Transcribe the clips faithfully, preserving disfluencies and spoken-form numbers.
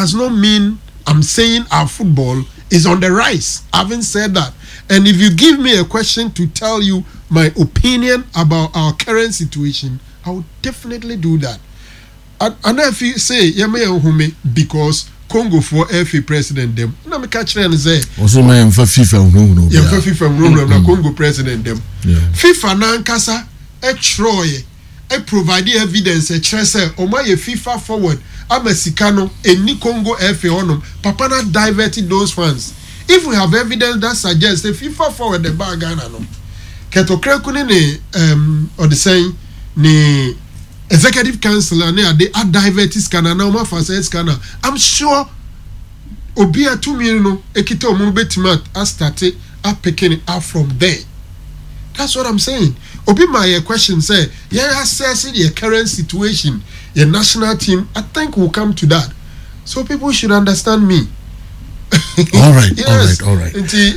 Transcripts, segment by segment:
does not mean I'm saying our football is on the rise. I haven't said that. And if you give me a question to tell you my opinion about our current situation, I will definitely do that. And, and if you say, because Congo for F A president them, na me catch and say, also my FIFA no no. Yeah, FIFA no no na Congo president them. FIFA na nkasa e troye e provide evidence e chere say o ma ye FIFA forward Amesika no eni Congo F A onum papa na diverted those funds. If we have evidence that suggests the FIFA forward the bag Ghana no. Ketokreku ne um or the saying ne executive council and they are diverted scanner now ma for scanner. I'm sure Obia two million no ekito omo betima a started up picking it up from there. That's what I'm saying. Obi my question say, yeah, assessing the current situation, your national team, I think we'll come to that. So people should understand me. all right, yes. all right, all right. Inti,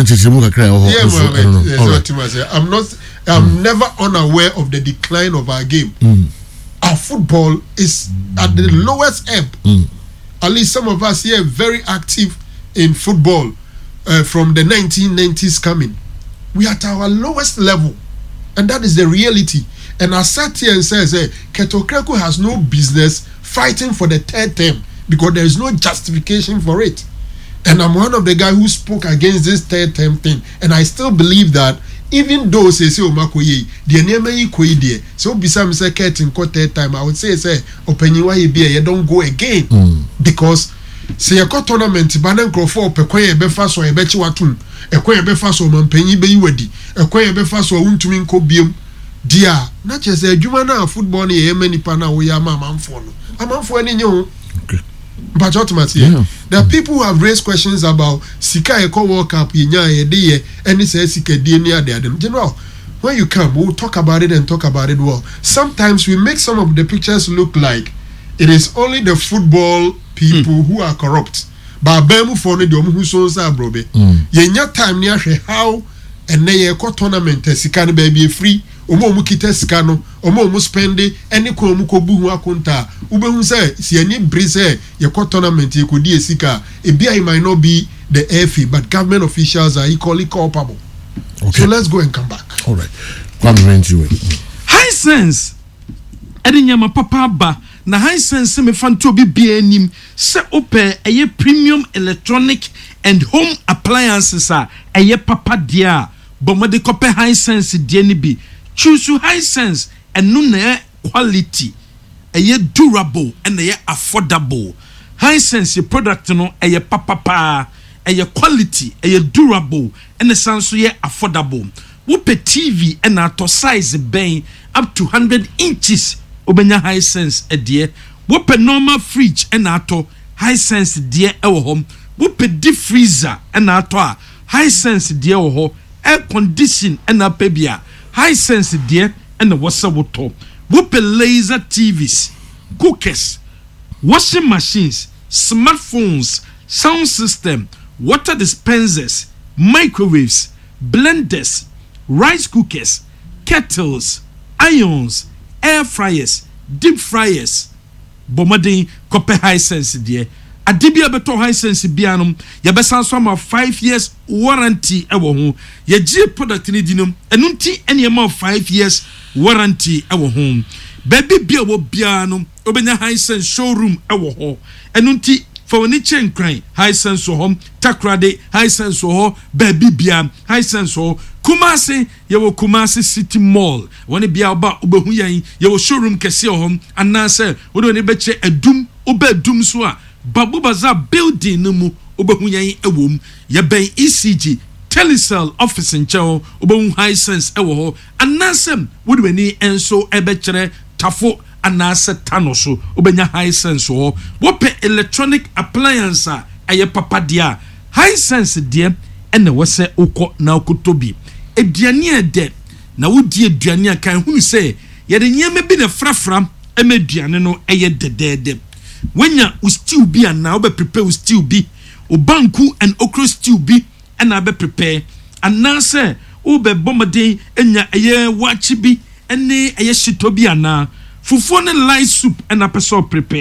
um, yeah, all right. I'm not, I'm mm. never unaware of the decline of our game. Mm. Our football is at the lowest ebb. Mm. At least some of us here are very active in football uh, from the nineteen nineties coming. We are at our lowest level, and that is the reality. And I sat here and says, hey, Ketokreku has no business fighting for the third term because there is no justification for it. And I'm one of the guys who spoke against this third term thing, and I still believe that even though say say Omakoye, the name yi koi there, so beside me say Ketin ko third time, I would say say Openyiwa ye be you don't go again mm. because say a tournament banan crofo pekwan be fa so e be chi watum ekwan be fa so mampanyi be yiwadi ekwan be fa so wuntumi nko biem dia na che say adwuma na football na ye manipa na wo ya ma amanfo no amanfo ani nye ho okay but automatically yeah. There are people who have raised questions about Sika Eko World Cup yinya ye de any say Sika de near there them general. When you come, we'll talk about it and talk about it well. Sometimes we make some of the pictures look like it is only the football people mm. who are corrupt. But bemu for the who so sa brobe. Yenya time near how and na ko tournament Sika no baby free. Omo mu kita sika no omo mu spend any ko mu ko bu hu akonta ubehu say si ani brise ye ko tournament ye ko di sika e bia it might not be the F A but government officials are equally culpable. Okay. So let's go and come back. All right. Come you high sense edinyama papa ba na high sense me fanto bi bia nim se ope eye premium electronic and home appliances a eye papa dia bomade kope high sense dia ni bi choose high sense and no na quality eye durable and eye affordable. High sense product no eye papa pa eye quality eye durable and sense ye affordable. Whoop T V and ato size ben up to one hundred inches obenya high sense e dear. Whoop normal fridge and ato high sense dear ewo home. Whoop deep freezer and ato high sense dear ho air condition and a pebia high sense dear and the wasa water. Whoop laser T Vs, cookers, washing machines, smartphones, sound system, water dispensers, microwaves, blenders, rice cookers, kettles, irons, air fryers, deep fryers. Bomade copper high sense dear. Adibia beto high sense bianum ya besan so ma five years warranty ewo ho ya G product ni dinum enunti ene ma five years warranty ewo ho baby bia wo bianum obenya high sense showroom ewo ho enunti for any chain crying high sense ho takrade high sense ho baby bia high sense ho Kumasi yewo Kumasi City Mall woni bia oba obehu yan yewo showroom kese ho anase wo do ni beche edum obedum so a Babu Bazaar building numu obehu yan ewom ye ben E C G Telecel office in Chao obehu high sense ewo ho anasem wo do ni enso ebechere tafo anase tanoso obenya high sense ho wo pe electronic appliance a aye papa dia high sense dia ene wo se ukọ na okotobi eduane ede na wodi eduane kan hunu se ye de nyeme bi na frafram ema eduane no eye dedede wenya u stew bi ana obe prepare u stew bi o banku and okra stew bi ana be prepare anase obe bomade enya eye wachi bi ene eye shito bi ana fufu ne light soup ana peso prepare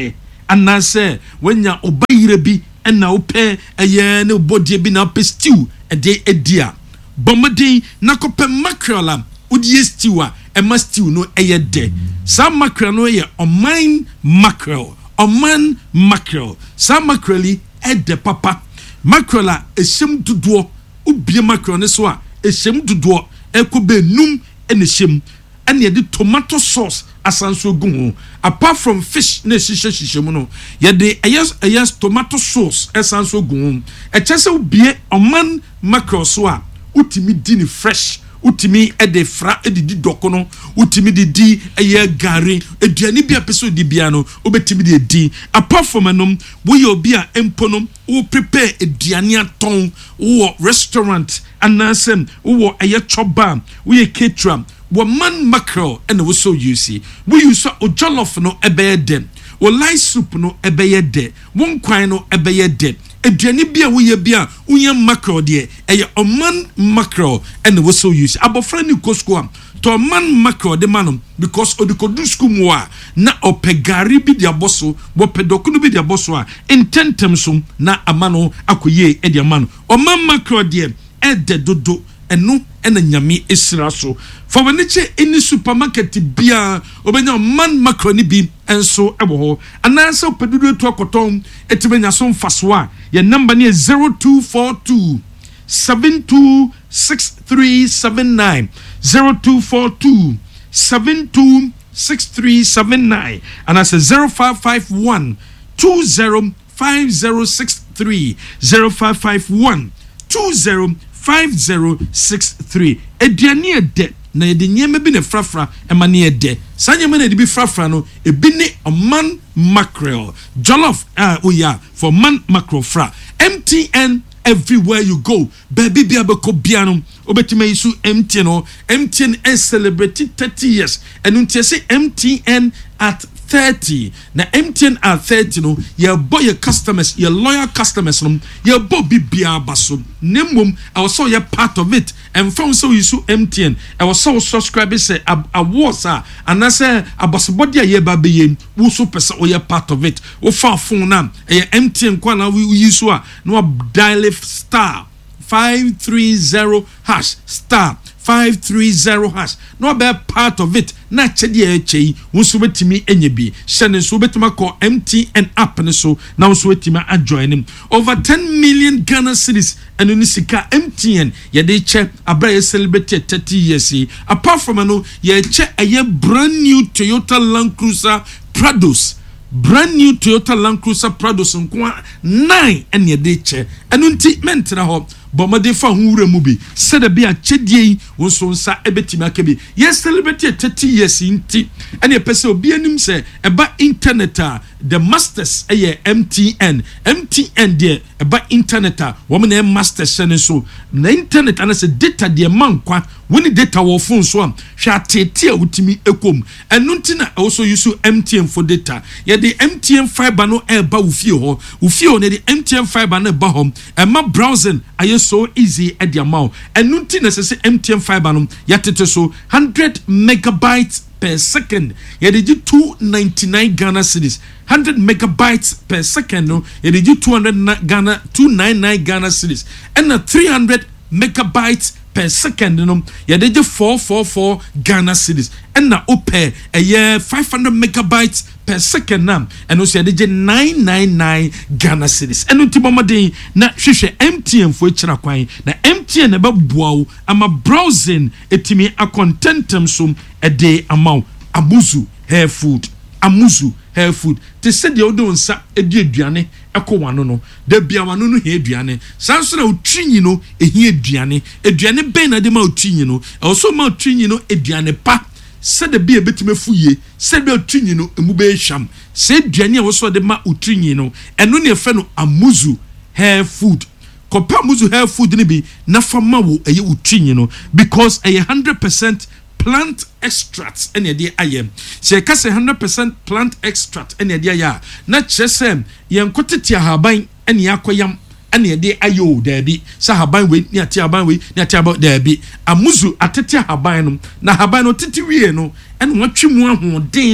anase wenya obayire bi na ope eye ne bodie bi na ope stew ede edia bomodin na kope mackerel a udie stew a ema stew no eye de sa mackerel no ye oman mackerel oman mackerel sa mackerel ede papa mackerel a ehyem dodo ubie mackerel ne so a ehyem dodo ekobe num ene hyem ene ye de tomato sauce asanso gu apart from fish na shishe shishe mu no ye de yes yes tomato sauce asanso gu e chese ubie oman mackerel so a utimi di ni fresh utimi e de fra e di doko no utimi di di eye gari eduani bia peso di bia no obetimi di di apart from enom wo ye obi a empo no wo prepare eduani aton wo restaurant anasem wo eye choba wo ye caterer wo man mackerel and we so you see we use o jollof no ebe de o light soup no ebe de won kwan no ebe de eduani bia wo ye bia unya mackerel de eye o man mackerel and we so you see abofra ni kosko am to man mackerel de manum because odikodu school mu a na opegari bi de aboso wo pedokunu bi de aboso a intentem so na amano akoye e de amano o man mackerel de e de dodo enu ena nyame esira so for when che any supermarket bia obenya man macaroni bi enso ebo ho anansa pedudu to akoton etibenya so mfaso a ye number ne zero two four two seven two six three seven nine zero two four two seven two six three seven nine and I say zero five five one two zero five zero six three zero five five one two zero five zero six three eduani ede na yede nyema bi ne frafra ema ne ede sanyema na de bi frafra no ebi ne oman mackerel jollof ah uh, oya for man mackerel fra M T N everywhere you go baby bia beko bia no obetima yisu M T N no M T N is celebrating thirty years and until say M T N at thirty na M T N at thirty no your boy your customers your loyal customers no your boy bibia baso nemum I was so your part of it and from so you so M T N I was so subscribers say awards ah and I say abosbody ye ba be ye wo so person or your part of it wo fa phone na e M T N kwa na we use so no dial star five three zero hash star five three zero hash no be part of it na chedi e chei wo so betimi enye bi shene so betima call M T N app ne so na wo so betimi adjoin him over ten million Ghana cedis and unisika M T N ye dey che abra ye celebrate thirty years apart from no ye che a brand new Toyota Land Cruiser Prados brand new Toyota Land Cruiser Prados nko nine and ye dey che enunti mentra ho bomade fa hunure mu bi sede bia chedie wonso nsa ebetimi akabi yes celebrate thirty years inti and ye pese obi anim se eba internet a the masters eye M T N M T N de eba internet a wo me na masters sene so na internet ana se data de mankwa woni data wo phone so am hwa tete a wutimi ekom enunti na also use M T N for data ye de M T N fiber no eba wo fie ho wo fie ho ne de M T N fiber na eba ho ema browsing aye so easy at the amount and nunti na se M T N fiber no yatete so one hundred megabytes per second ye dey two ninety-nine Ghana cedis one hundred megabytes per second no ye dey two hundred Ghana two ninety-nine Ghana cedis and na three hundred megabytes per second no ye dey four forty-four Ghana cedis and na ope a year five hundred megabytes per second nam and also ye dey nine ninety-nine Ghana cedis and unti bomade na hwehwe M T N fo ekira kwan na M T N eba buawo ama browsing etimi a contentem so e dey amount amuzu hair food amuzu hair food te se de odo nsa edi aduane eko wano no da bia wano no he aduane sanso na otwinyi no ehi aduane aduane ben na de ma otwinyi no also ma otwinyi no aduane pa se de bia betime fuye se de otwinyi no emu be hwam se aduane a wo so de ma otwinyi no eno ne efe no amuzu hair food kopa amuzu hair food ni bi na fama wo eye otwinyi no because eye one hundred percent plant extracts any idea ayem se ka say one hundred percent plant extract any idea ya na chesem yen kotete haban any akoyam any idea ayo dabi sa haban we ni ati haban we ni ati haban dabi amuzu atete haban no na haban no tete wie no en watwe mu ahoden no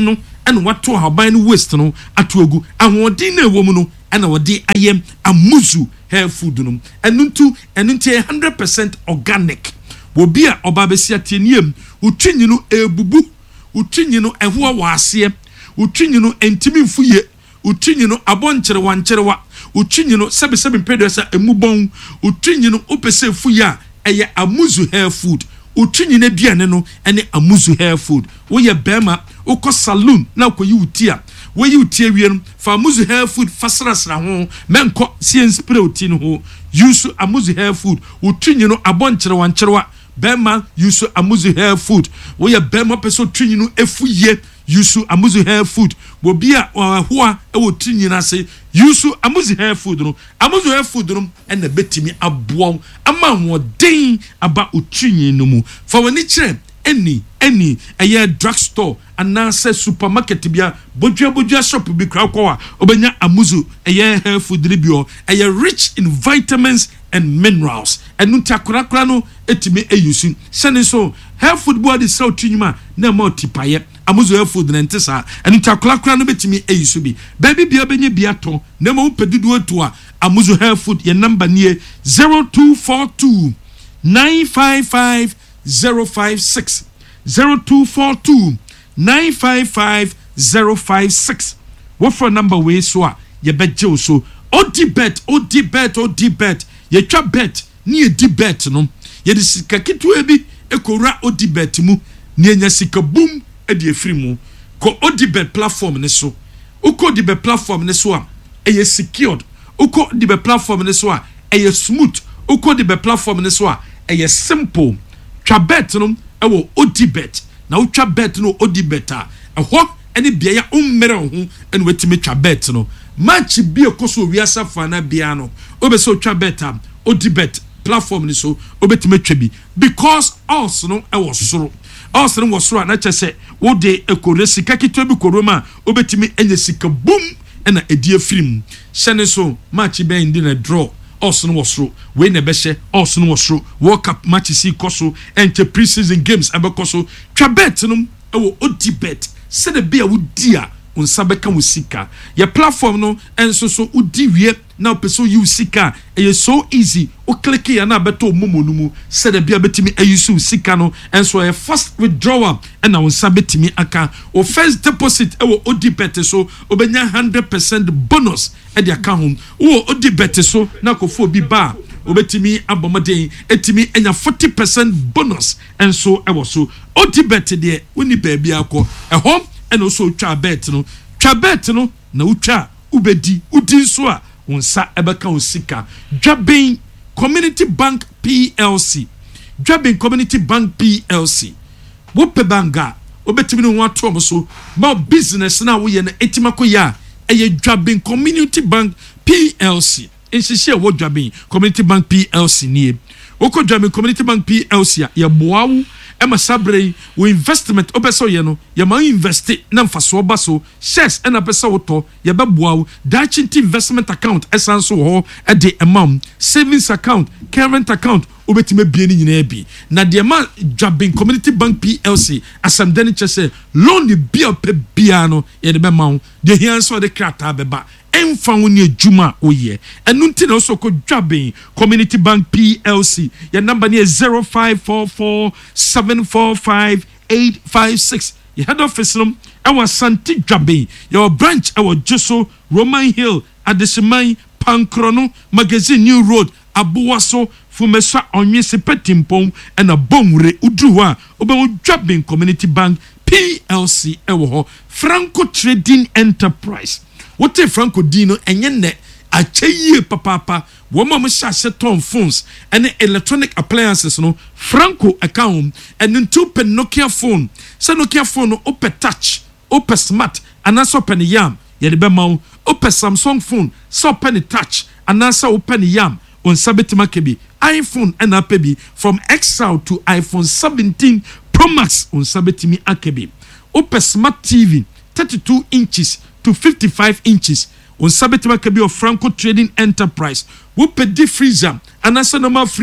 ɛna wato haban no waste no ato agu ahoɔden na ɛwɔ mu no ɛna wɔde ayɛ amuzu hair food no ɛno ntu ɛno ntu one hundred percent organic wobi a ɔba bɛsi ateniam utwinyi no ebubu utwinyi no ɛhoa wɔ aseɛ utwinyi no entimi mfuye utwinyi no abɔnkyere wankyerwa utwinyi no sebe sebe mpɛdɛ sa emubɔn utwinyi no opese fuye a ɛyɛ amuzu hair food utwinyi na duane no ɛne amuzu hair food wo yɛ bɛma wo kɔ saloon na kɔ yi uti a wo yi uti awie no fa amuzu hair food fasrasra ho menkɔ sien spray uti no ho use amuzu hair food utwinyi no abɔnkyere wankyerwa bɛma use amuzu hair food wo yɛ bɛma pɛso twinyi no efuye use amuzu hair food wo bia hoa e wo twinyi na se use amuzu hair food no amuzu hair food no ɛna betimi aboa ama wɔden aba utwinyi no mu fa wani kyerɛ any any ɛyɛ drugstore anase supermarket bia bodua bodua shop bi kra kwa obenya amuzu ɛyɛ hair food ribio ɛyɛ rich in vitamins and minerals ɛnu takora kora no etimi eyusu sɛne so hair food body sɛ otwinima na ma otipaye amuzu hair food nante sa ɛnu takora kora no betimi eyusu bi baby bia benye bia to na ma upedidu etu a amuzu hair food ye number nie zero two four two nine five five zero five six zero two four two nine five five zero five six. What for number way so ye beje so odi bet odi bet odi bet ye twa bet ni ye di bet no ye de sika kitu ebi ekora odi bet mu ni enya sika boom e de efiri mu ko odi bet platform ne so uko odi bet platform ne so a e secured uko odi bet platform ne so a e smooth uko odi bet platform ne so a e simple twa bet no ewo odi bet na utwa bet no odi bet a ɛhɔ ɛne bia ya ummere ho ɛne wetimi twa bet no match bi ekoso wiasa fana bia no obeso twa bet a odi bet platform ni so obetimi twa bi because us no ɛwɔ soro us no wɔ soro na kyese wo de ekore sika kitwa bi koroma obetimi enye sika boom ɛna edi afirim hyene so match ben di na draw us no was we na behye us no was World Cup matches si koso ente pre-season games abekoso twa bet no e wo odi bet se de bia wo di a unsa beka wo sika your platform no enso so udi wie na peso you sika e so easy o click ya na beto momo no mu se de bia betimi ayusu sika no enso e first withdrawal e na unsa betimi aka o first deposit e wo odi bet so obenya one hundred percent bonus e de aka hom wo odi bet so na kofo bi ba obetimi abomaden etimi enya forty percent bonus enso e wo so odi bet de woni ba bia akọ e hom e no so twa bet no twa bet no na utwa ubedi udi so a unsa ebeka usika Dwabin Community Bank P L C Dwabin Community Bank P L C wo pe banga obetimi no ho ato so ma business na wo ye na etimako ya eye Dwabin Community Bank P L C insisi wo Dwabin Community Bank P L C nie woko Dwabin Community Bank P L C ya boawu ema sabre wo investment obeso ye no ye ma invest na mfaso ba so shares ena pesa woto ye be boawu dachinti investment account esanso ho e de amount savings account current account obetime bie ni nyina bi na de ma Dwabin Community Bank P L C asam dani chese loan de bia pe bia no ye de be ma de hianso de krata beba emfa woni adwuma oye enu nti na so ko Dwabin Community Bank P L C your number near zero five four four seven four five eight five six your head office room our Santi Dwabin your branch our Joso Roman Hill Adesimai Pankrono Magazine New Road Abuwaso Fumesa Onye Sepetimpom and a Bomre Udruwa obe Dwabin Community Bank P L C ewo Franco Trading Enterprise. What a Franco Dino and yenne a cheye papa woman must set on phones and electronic appliances no Franco account and then two pen Nokia phone. So Nokia phone open touch, open smart, and also open yam. Yedibemau, open Samsung phone, so penny touch, and also open yam on Sabit Makebi, iPhone and Apebi from X L to iPhone seventeen Pro Max on Sabitimi Akebi. Open smart T V thirty-two inches to fifty-five inches on Sabetima Kabi of Franco Trading Enterprise. We pay the freezer and as a normal fridge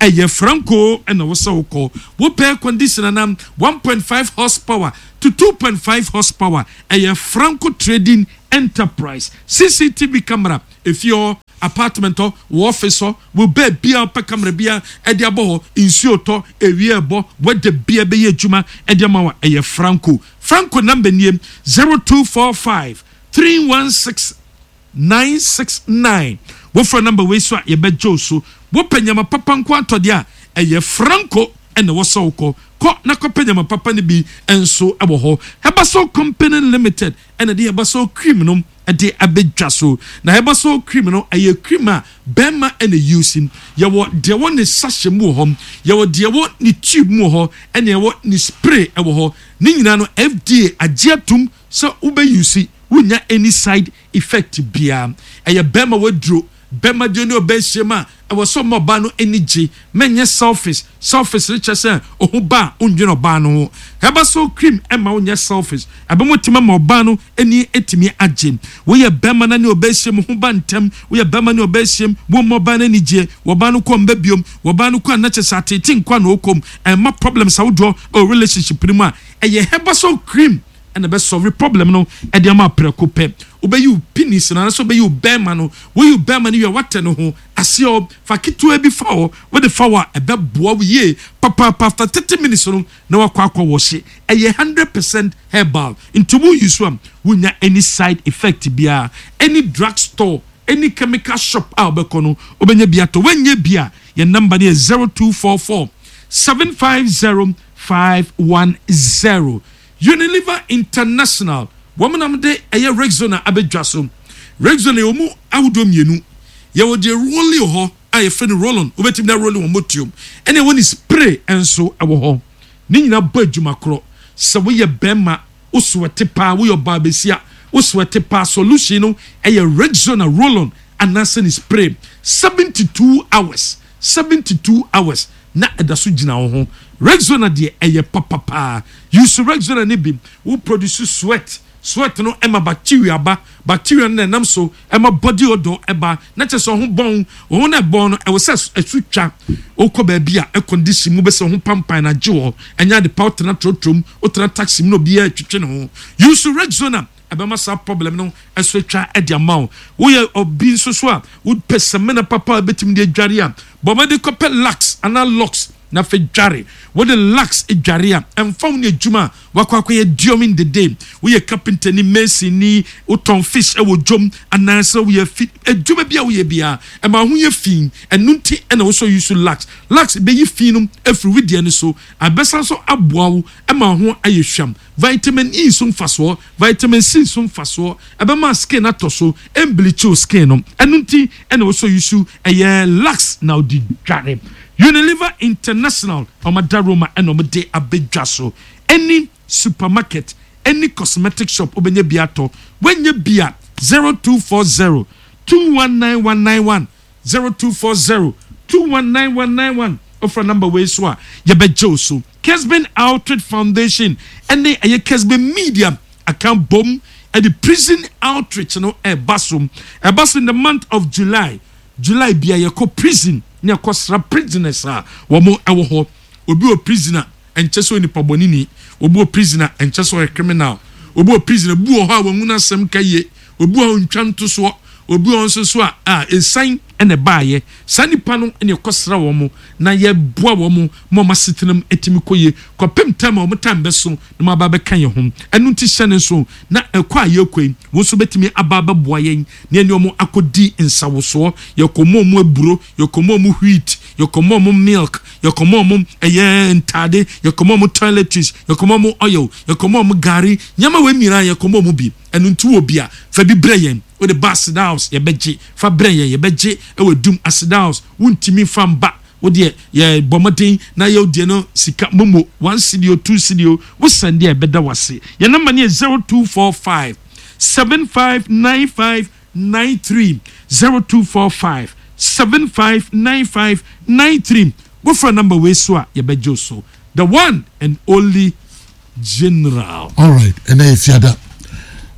ɛyɛ franco ɛna wo sɛ wokɔ wopɛ air conditioner nam one point five horsepower to two point five horsepower ɛyɛ franco trading enterprise C C T V camera if your apartment or office or will be bia pa camera bia e dia bo insuo to ewie bo we de bia be adwuma e dia ma wa e franco franco number name zero two four five three one six nine six nine wo for number we so ye be jo so wo panyama papa nko atode a e franco and wo so ko ko na ko panyama papa ne bi enso ebo ho Hebaso company limited and the Hebaso criminal at the abedjaso na Hebaso criminal aye crima bema and using ya what de one is sashe mu hom ya what de what ni tube mu ho and ya what ni spray ebo ho ni nyina no F D A agiatum so ube use wunya any side effect bia aye bema wadro bema de no be shema e was so moba no energy menye selfish selfish richer say ohu ba ondweno ba no Hebaso cream e ma onye selfish abemotima ma oba no eni etimi agye wo ye bema na ne obehiem hu ba ntem wo ye bema ne obehiem wo moba na nigye wo ba no kom ba biom wo ba no kwa na chesa tete nkwa na okom e ma problems awdo o relationship primu a e ye Hebaso cream and the best solve problem no e dey ma preko pe obeyi penis na so obeyi bema no wo you bema no you what no ho ase o fa kitu e bi fa o wo the fa wa e be boa wo ye papa after thirty minutes no na wakwa akwa wo hye e ye one hundred percent herbal into wo use am wonya any side effect bia any drug store any chemical shop a obeko no obenya bia to wenye bia your number is zero two four four seven five zero five one zero Unilever International woman am de eye Rexona abedwaso Rexona omu awdo mienu ye wo de rolli ho aye fe no rollon obetim na rolli wo motium ene woni spray enso awo ho ni nyina ba adwuma kro se wo ye bema oswete pa wo yo ba besia oswete pa solution no eye Rexona rollon anase ni spray seventy-two hours seventy-two hours na edaso gina wo ho Rexona de eye papa pa use Rexona ne bi wo produce sweat sweat no ema bacteria ba bacteria na nam so ema body odor eba na che so ho bon wo na bon no e wo se asutwa okọ ba bia e condition mu be se ho pampan na je enya de powder na trotrom o tra taxi mu no bia twetwe no ho use Rexona abema sa problem no esotwa e dia ma wo ye obi so so a wo pesemena papa betim de adware a bo ma de kopel lax ana locks na fe dware wo de lax e dware a emfam ne adwuma wakwa ye during the day wo ye carpenter ni mason ni uton fish e wo dwom ananse wo ye fit adwuma bia wo ye bia e ma ho ye fin enunti e na wo so use lax lax be yi finum efri widie ne so abesa so aboa wo e ma ho aye hwam vitamin E so mfaso vitamin C so mfaso ebe ma skin atoso embleach skin no enunti e na wo so use eye lax na odi dware Unilever International omadaroma enomde abedwaso any supermarket any cosmetic shop obenye biato wenye bia zero two four zero two one nine one nine one zero two four zero two one nine one nine one offer number we so ye bejo so Kesben Outreach Foundation and the Kesben Media account bomb at the prison outreach no e basum e basum in the month of July July bia ye ko prison ne akosra prisoners a wo mo ewo ho obi o prisoner encheso ni pabonini obi o prisoner encheso a criminal obi o prisoner bu o ho a wonu asem kaye obi o ntwanto so obi o nso so a a esan ene baaye sani pano ne akosra wo mo na ye boa wo mo mo masetenam etimi koye kopem time o mo time beso na ma ba be kan ye ho enu nti hyene so na ekwa ye kwen wo so betimi ababa boa yen na eni o mo akodi nsawoso ye komo mo aburo ye komo mo wheat ye komo mo milk ye komo mo eye ntade ye komo mo toiletries ye komo mo oil ye komo mo gari nyama we mira ye komo mo bi enu nti wo bia fa bi breyen with the bus house ye beje fa breyen ye beje e we dum acid house wuntimi famba wo de ye bomodin na ye odie no sika momo one cd or two cd wo send e beda wase ye number ne zero two four five seven five nine five nine three zero two four five seven five nine five nine three go for number we so ye bejo so the one and only general. All right, and then if you ada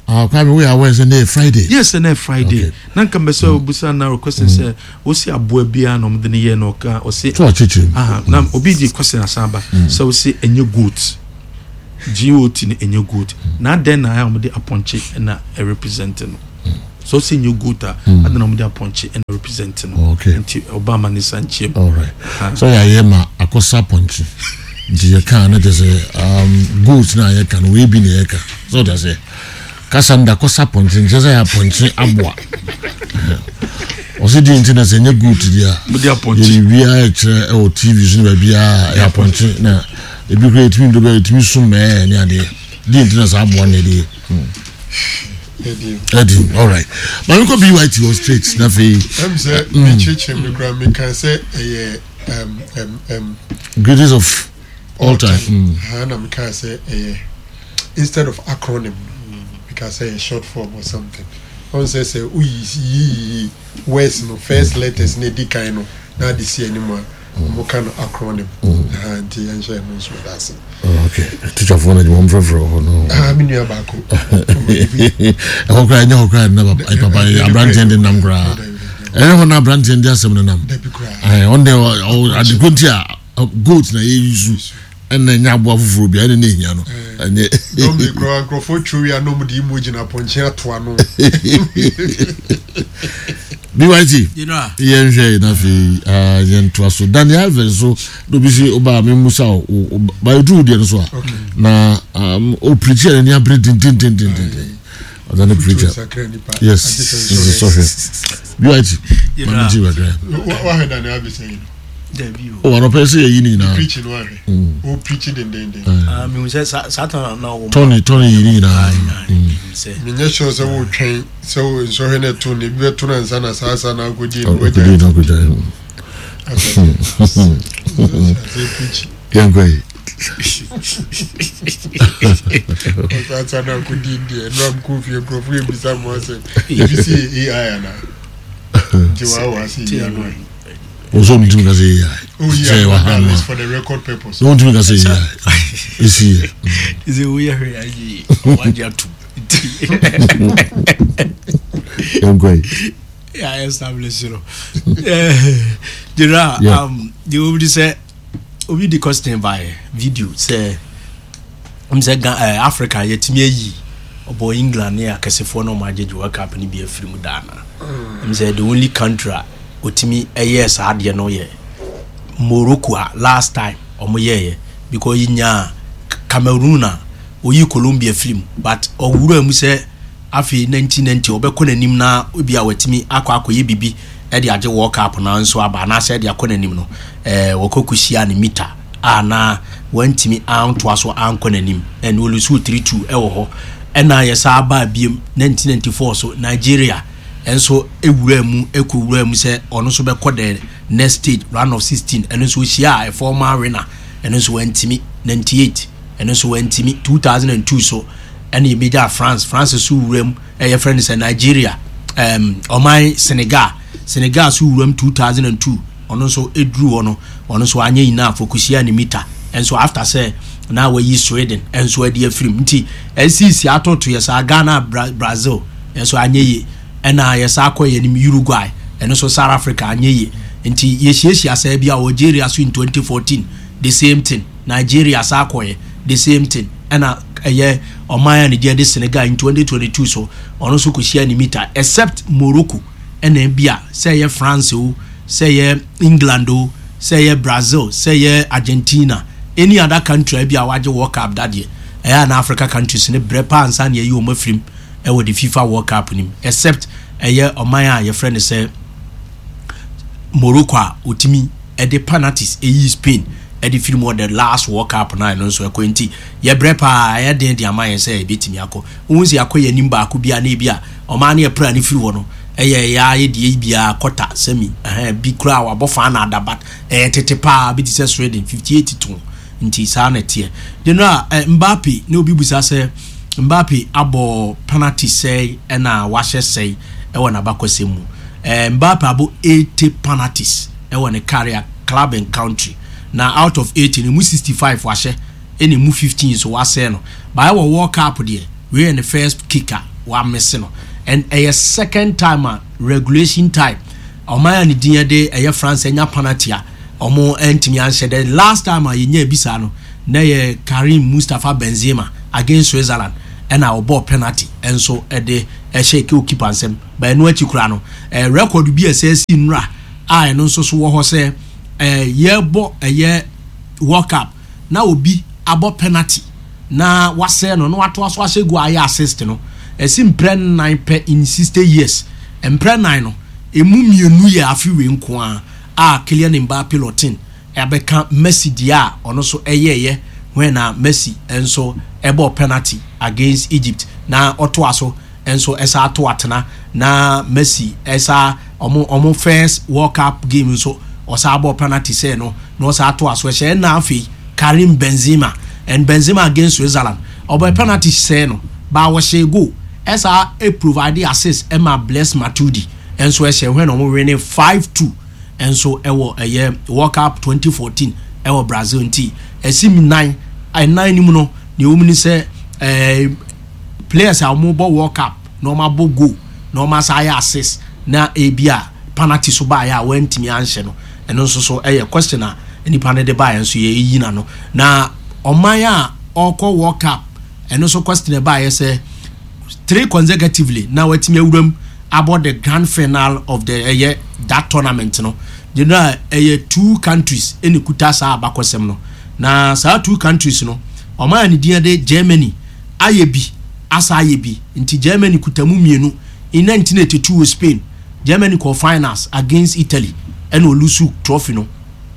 Ah, kwame we are Wednesday Friday. Yes, and Friday. Nanka mbese obusa na request say osi aboa bia na omde ne ye no ka osi. To chichi. Ah, na obi di question asamba. So osi enye good. G O T ni enye good. Na den na ya omde aponche na e represent no. So see new guta and then I'm punch and representing okay Obama ni sanche. All right. Uh, so yeah yeah ma akosa punch. Je kan na just um good na ye kan we bi na ye kan. So that's it. Kasanda kosa punch just ya punch abwa. O se di ntina se nye good dia. Mo dia punch. Ye wi a e o T V so na bia ya punch na e bi create me do be it me so me ni ade. Di ntina sa abwa na di. Eddie. Eddie, all right. But we could be white or straight. Nothing. I'm saying, me church and me grand me can say a um um um greatest of all time. And I can say a instead of acronym, we can say a short form or something. One says say we ye words no first letters ne di kind no na di see anymore. Mo kind of acronym. And the answer knows what that's it. Oh, okay. Teacher for the one for no. Ah, me new back. Ho cry no cry na papa a branch and nam gra. Eh ho na branch and there some nam. Eh on there at the good here goat na use and then nya bo afufuru bia ne nya no. Anye. No me grow grow for true ya no mu di emoji na ponche ato no. B Y T. You know. Yen hwe na fi ah yen to so Daniel Alves so do bi si oba me musa o ba do de so na um o preacher ni abre din din din din din. Other preacher. Yes. Is so here. B Y T. You know. What had Daniel Alves saying? Oh, no person ye ni na. Preaching one. Oh, preaching den den den. Ah, me say Satan na wo. Tony Tony ye ni na. Say. Me nye sure say wo twen so so he na Tony be to na nsa na sa sa na go di no go di. No go di. Yan kwai. Sa na go di di no am ko fi ko fi bi sa mo say. You see A I na. Jiwa wa si ya no. Also, me to say, oh, yeah, it's for the record purpose. Don't me say, is here. Is it we are here? What you to? I'm great. Yeah, I established you. There um, the obi say, obi the question by video say, I'm saying Africa yet me yi, obo England here kasefo no majeju World Cup ni be afiri mu dana. I'm saying the only country otimi eye saade no ye Morocco last time omo ye because yinya Cameroon na oyi Colombia film but owura mu se afi nineteen ninety obekọ nanim na obi a watimi akọ akọ ye bibi e de age World Cup na nso aba na se de akọ nanim no eh wokokusia ne mita ana wantimi anto aso anko nanim en olusu three two e wo ho ena ye sa aba biem nineteen ninety-four so Nigeria enso ewura mu ekowura mu se ono so be kode next stage round of sixteen eno so hia a former winner eno so wantimi ninety-eight eno so wantimi two thousand two so ene e media France France so wura mu e ye friend say Nigeria um oman Senegal Senegal so wura mu two thousand two ono so edru ono ono so anya ina fokusia ni mita enso after say na we yi Sweden enso ade afrim nti ncc atoto yesa Ghana Brazil enso anya yi ena yesa akoye ni Uruguay eno so South Africa anyeye nti yehiesia sa bia Algeria so in twenty fourteen the same thing Nigeria sa akoye the same thing ena eye omaya ni de Senegal in twenty twenty-two so ono so kuhia ni meter except Morocco ena bia say ye France o say ye England o say ye Brazil say ye Argentina any other country bia waje World Cup that year eh na Africa countries ne brepa ansa na ye o mafrim e wo the FIFA World Cup nim except eye omaya ye friend say Morocco otimi e de penalties e yi Spain e de film the last World Cup na no so ekwenti ye brepa ye den de amaye say e betimi akọ unzi akoye nim ba akọ bia na bia omane e pra ni firi wo no eye ya ye de bia quarter semi eh bi kura wa bofa na adabat e tete pa bi ti Sweden fifty-eight to nti sa na tie de no Mbappe ne obi busa say Mbappe abo penalty say e na wahye say e wona bakosemu eh Mbappe abo eighty penalties e wona career club and country na out of eighty ne mu sixty-five wahye e ne mu fifteen so wase no ba e wo World Cup de we in the first kicker wa miss no and a second time a regulation time omaya ni dia de eye France enya penalty a omo entimi anhye the last time a yenya bisa no na ye Karim Mustafa Benzema against Switzerland and our ball penalty and so e de e shake keeper ansem ba no achi kura no e record bi assess nra a no so so wo ho se e ye bo eye World Cup na obi abo penalty na wase no no wato aso ashegu aye assist no esim pre nine pe in sixty years empre nine no emu mienu ye afiwe nko a a Kylian Mbappe lotin ebeka Messi dia ono so eyeye when na Messi enso ebo penalty against Egypt na oto aso enso esa ato atena na Messi esa omo omo first World Cup game so osa abo penalty say no no osa ato aso she na afi Karim Benzema and Benzema against Switzerland obo penalty say no ba wo she go esa e provide assist Emma Bless Matuidi enso e she when omo winning five two enso ewo eye World Cup twenty fourteen ewo Brazil nti esim nine ai nine nimu no ne omni say eh players a omo bo World Cup no ma bo go no ma say assist na e bia penalty so ba ya wantimi anhye no eno so so eye question a ni pane de ba enso ye yi na no na oman a okọ World Cup eno so question ba ye say three consecutively na watimi awuram about the grand final of the uh, that tournament no you know uh, two countries in kuta sa abakosem no na sa two countries no oman ni dia de Germany ayebi asa ayebi nti Germany kutamu mienu in nineteen eighty-two with Spain Germany qualified finals against Italy and olusu trophy no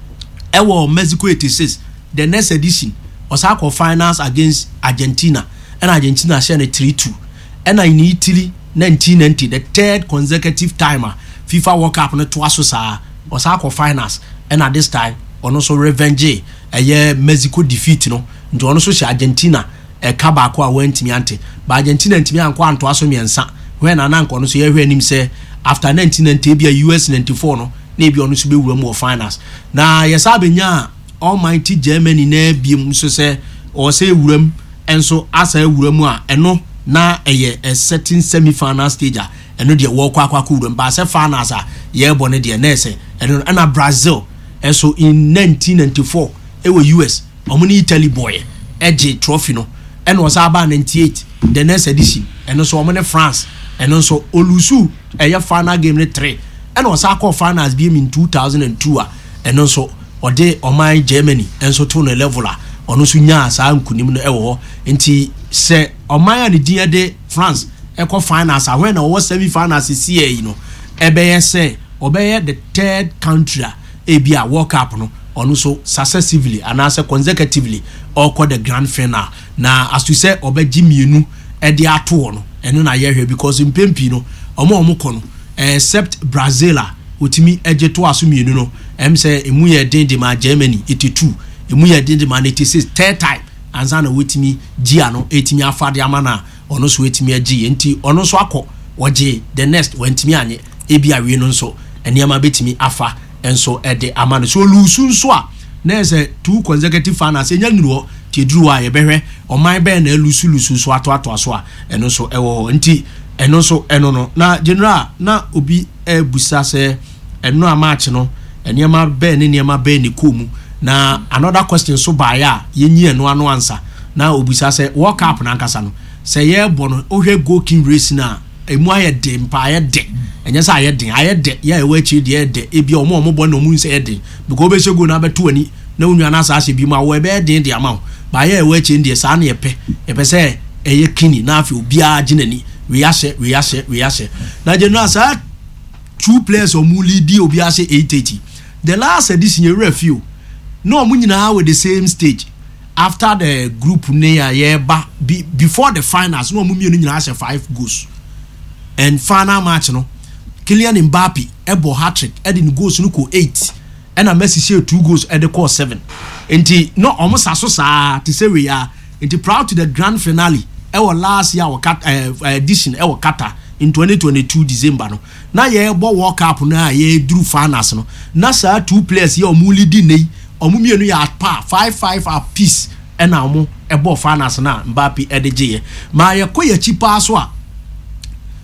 ewo Mexico eighty-six the next edition osa qualified finals against Argentina and Argentina share three two and in Italy nineteen ninety the third consecutive timer FIFA World Cup no twaso sa osako finals and at this time ono so revenge eye Mexico defeat no nti ono so she Argentina e ka ba ko a wantimi ante ba Argentina ntimi anko anto aso miensa when ananko ono so ye hwe nim say after nineteen ninety bia U S ninety-four no na bi ono so be wura mu finals na yesa benya almighty Germany na biem so say o say wuram enso asa wuram a eno na eye a certain semi final stage a eno de wo kwa kwa kurum ba se finals a ye bone de na ese eno na Brazil enso in nineteen ninety-four e wo U S omuni Italy boy eje trophy no eno was aba ninety-eight the next edition eno so omuni France eno so olusu eye final game ne three eno was akọ finals bi in two thousand two a eno so ode oman Germany enso to no level a ono so nya sa nkunim no ewo nti se omaya ne dia de France eco finals when na wo semi finals see you know ebeye se obeye the third country e bia World Cup no ono so successively and as consecutively or the grand final na as to say obeji mienu e de ato no eno na ye hwe because impempi no omo omo kono except Brazil otimi eje to aso mienu no em say emu ye den de ma Germany eighty-two emu ye den de ma eighty-six third time anza na wetimi gia no etimi afade amana ono so wetimi agi enti ono so akọ woje the next wentimi anye ebi awie no nso eniama betimi afa enso ede amana so lusu nso a na ese two consecutive finals enya nuro ti duru a ye behwe oman be na lusu lusu so ato ato aso a eno so ewo enti eno so eno no na general na obi ebusa se eno amaach no eniama be ne eniama be ne komu na another question so ba ya yenyi eno ano answer na obusa se World Cup na nkasa no se ye bono ohwe goalkeeping race na emu aye de mpa aye de enye se aye de aye de ya ewe chi de de ebi omo omo bo na omu se ye de because be sego na beto ani na onua na sa se bi ma wo be de de ama ba ya ewe chi de sa na ye pe ye pe se eye kini na afi obi a ginani we yase we yase we yase na general sa two players omu lead obi a se eight eighty the last edition you review no omu nyina with the same stage after the group near yeah ba be, before the finals no omu mienu nyina ase five goals and final match no Kylian Mbappe ebo hat-trick edin goals no ko eight and Messi share two goals at the core seven enti no almost aso sa to say we are enti proud to the grand finale e was last year our cat uh, edition e was Qatar in twenty twenty-two December no na ye bo World Cup na ye drew finals no na sa two players ye omu lead nei omu mienu ya pa five five a piece e na omu e bo finals na Mbappe e de je ma ye ko ye chi pa so a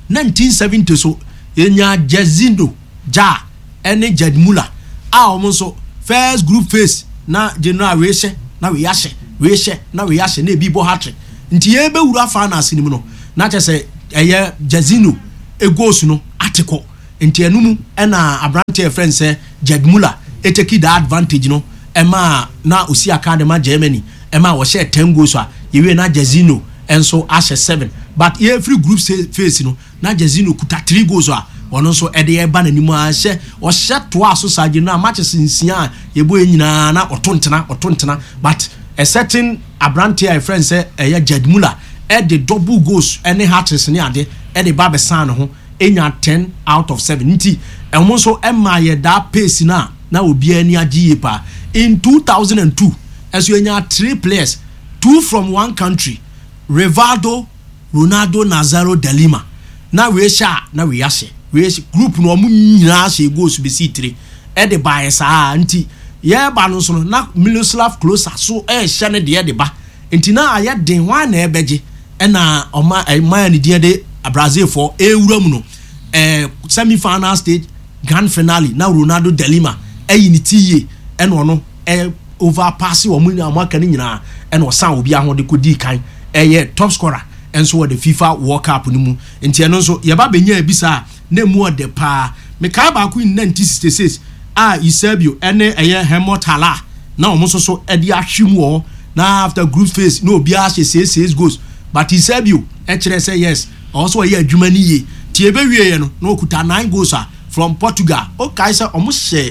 nineteen seventy so yenya Jazino Ja ene Jadmula a omo so first group phase na general we hye na we yahye we hye na we yahye na ebi bo hat-trick nti ye be wura fa na asinim no na chese eye Jazino egos no atiko nti enumu na abrante friend say Jadmula eteki the advantage no ema na osi academy Germany ema wo share ten goals a yewe na Jazino enso ashe seven but every group phase no na Jazino kuta three goals a ono so ede ye ba nanimu a hye o hye to aso saje na matches nsia yebo enyina na otontena otontena but a certain abrante a friend say eye Jadmula e the double goals any hat-tricks ne ade e the ba be san ho enya ten out of seven nti emo so ema ye da pace na na obi ani agiye pa in two thousand two as you enya three players two from one country Rivaldo Ronaldo Nazário de Lima na we sha na we yashe we group no mu nyina she goals be see three e de ba esa nti ye ba no so na Miroslav Klose so e hye ne de de ba nti na aye den wan na ebeje e na oma e man ne de Brazil for e wura mu no eh semi final stage grand finale na Ronaldo de Lima e yiniti ye e no no e overpass wo mu amaka ni nyina e no san obi ahode kodi kan e top scorer enso wo the FIFA World Cup ni mu nti eno nso ye ba benya ebisa na mu de pa me ka ba ku in nineteen sixty-six ah Eusebio ene eye Hemotala na omo so so e de ahwem wo na after group phase no obi a hye six goals but Eusebio e kire say yes also ye adwuma ni ye ti ebe wie ye no na okuta nine goals a from Portugal o kai say omo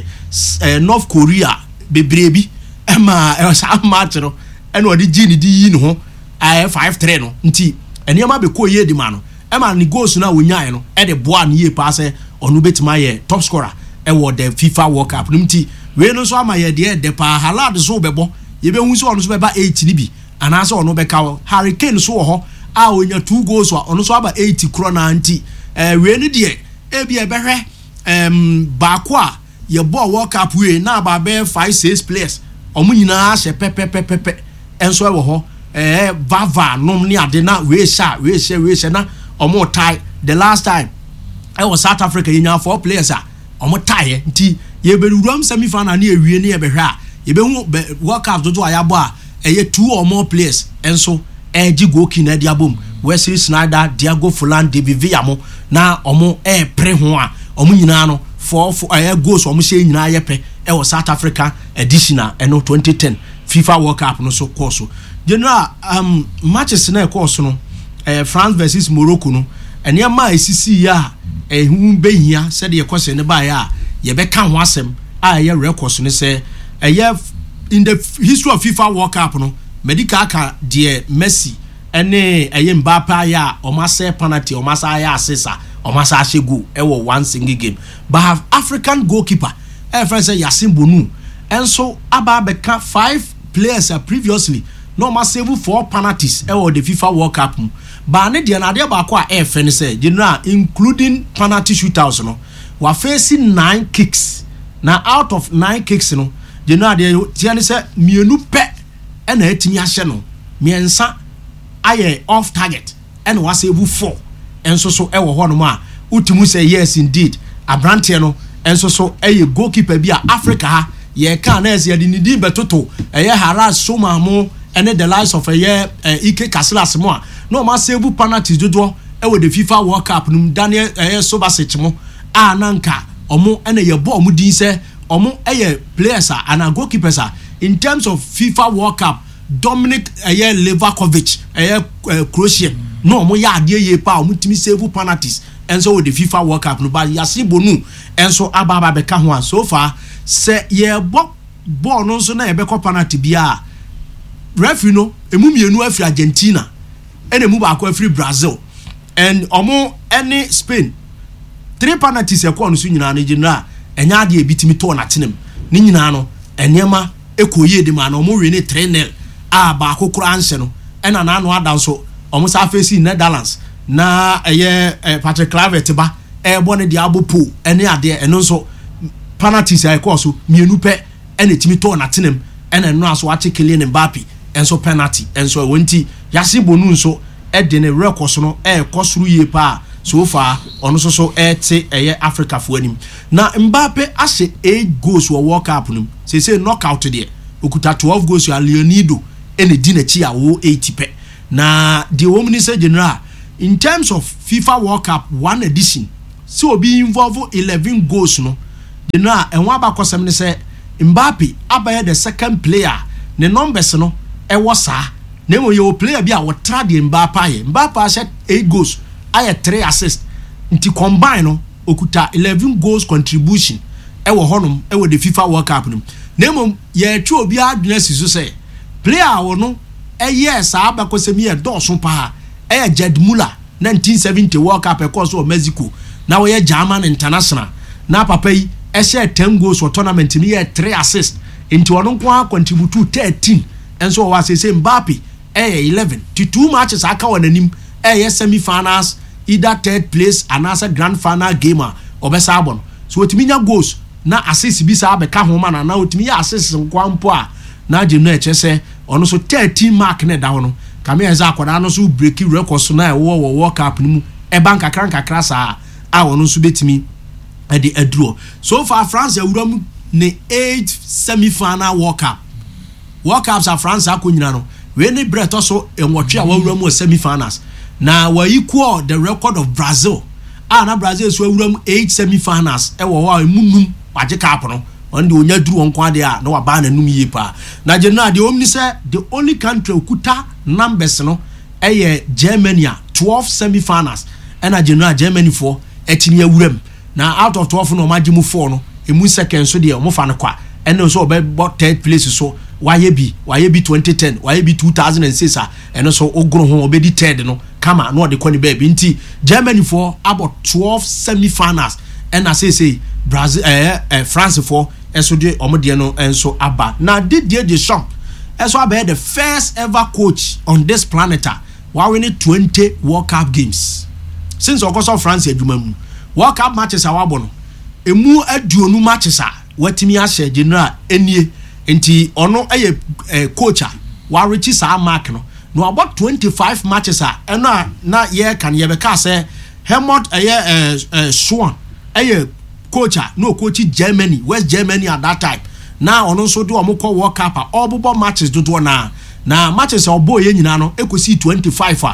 hye North Korea bebrebi e ma e sa match no ene odi gi ni di yi no ho I five three no nti enema be ko ye di ma no e ma ni goals na wonya no e de boa ne ye pa se onu betima ye top scorer e wo the FIFA World Cup nti we no so ama ye de de pa Haaland so bebo ye be hu so onu so be ba eight ni bi ana so onu be ka Harry Kane so wo ho a onya two goals so onu so aba eighty kro na nti eh we ni de e bi e be hwe em ba ko a ye bo World Cup we na ba be five six players omu nyina hye pepepepepe enso e wo ho eh vava nom ni ade na we sha we sha we sha na omo tie the last time I was South Africa yin four players a omo tie nti ye be ruram semi final na ewie ne ye be hwe a ye be hu World Cup dodo ayabo a eye two or more players enso eji goalkeeper na dia bom Wesley Sneijder Diego Forlan David Villa mo na omo e pre ho a omo nyina no four eh goals omo she nyina ye pe e was South Africa edition eno twenty ten FIFA World Cup no so course general um matches na course no eh France versus Morocco no ene ma esisi ya eh hu behia said ye course ne ba ya ye be kan ho asem a ye records ne say eh in the history of FIFA World Cup no medical ka de Messi ene eh Mbappe ya o ma say penalty o ma say ya assist o ma say shegu e wo one single game but have African goalkeeper eh friend say Yasin Bonu enso aba be ka five players uh, previously no ma save four penalties e wo the FIFA World Cup ba ne de na de ba ko a e fe ne say general including penalty shootouts no wa facing nine kicks na out of nine kicks no general de tie ne say mienu pe e na atimi ahye no miensa aye off target e na wa save four enso so e wo ho no ma utimu say yes indeed abrante no enso so e ye goalkeeper bi a Africa ha ye kan na ye di nidi betoto eye Haras Soma mo ene the lives of eye Ike Casillas mo a no ma save penalties dodo e we the FIFA World Cup num Daniel eye Subasic mo a nanka omo ene ye bo omo din se omo eye players a and goalkeepers a in terms of FIFA World Cup Dominic eye Livakovic eye Croatia no omo ya ade ye pa omo timi save penalties enso we the FIFA World Cup no ba Yasin Bonu enso ababa be ka ho so far se ye bo ball no so na ye be ko penalty bia referee no emu mienu afri Argentina ene mu ba ko afri Brazil and omo any Spain three penalties e ko no so nyina na general enya de ebitimi to na tenem ni nyina no enema ekoye de ma na omo we ne three nil a ba kokoro anse no ena na no ada so omo sa face Netherlands na eye Patrick Kluivert ba e bo ne de abopo ene ade eno so penalties I course mienu pe ene timi to na tenem ene no aso ache Kylian Mbappe enso penalty enso wonti Yasin Bonu nso e de ne record no e kosuru ye pa so far ɔno so so ɛte ɛyɛ Africa fo anim na Mbappe ahyɛ eight goals wɔ World Cup nim say say knockout deɛ okuta twelve goals wɔ Leonido ɛna di n'akyi a wo eighty pɛ na the woman is general in terms of FIFA World Cup one edition so obi involve eleven goals no general and one back kosem ne say Mbappe abaya the second player ne numbers no e wo saa na mo yo player bi a wo tra de Mbappe aye Mbappe ahyɛ eight goals aye three assists nti combine no okuta eleven goals contribution e wo honom e wo the FIFA World Cup no na mo ye twa obi adwena siso say player wo no e yes saa ba kosem ye dɔɔso pa e Gerd Müller nineteen seventy World Cup e course of Mexico na wo ye German international na papa yi e share ten goals for tournament ni ye three assists into ono kwa contribute thirteen enso wa say say Mbappe eh eleven to two matches aka won anim eh semi finals either third place and as a grand final gamer obesa abon so otimi nya goals na assist bi sa abeka ho ma na na otimi ya assist nkwampo a na je no eche say ono so thirteen mark na da ho no kame eza akoda no so break record so na e wo wo World Cup ni mu e bank kakran kakra sa a ono so betimi e de aduro so far France awuram ne eight semi final World Cup World Cups are France akonyina no we ne breto so enwotwe a wawuram o semi finals na wa equal the record of Brazil ah na Brazil so awuram eight semi finals e wo ho emunum waje cap no on de onya duru won kwa de a na wa ba na num yi pa na general de omni say the only country okuta numbers no eye Germany twelve semi finals and a general Germany for etimi awuram na out of twelve no magimu four no emu second so de o mo fa no kwa and so be third place so why be why be twenty ten why be two thousand six ah and so ogro ho obedi third no kama no de kwani baby nti Germany for about twelve semi finals and I say say Brazil eh, eh France for eso de omode no enso aba na Didier Deschamps eso aba the first ever coach on this planet why winning twenty World Cup games since okoso France adwuma mu World Cup matches awabo no emu aduonu matches a watimi ahye general enie nti ono eye eh, coach a wa rechi sa mark no no about twenty-five matches a eno na ye kan ye be ka say Helmut eye eh, eh, Swan eye coach a no coach Germany West Germany at that time na ono so do omukọ World Cup a obobo matches dodo na na matches obo ye nyina no ekosi twenty-five a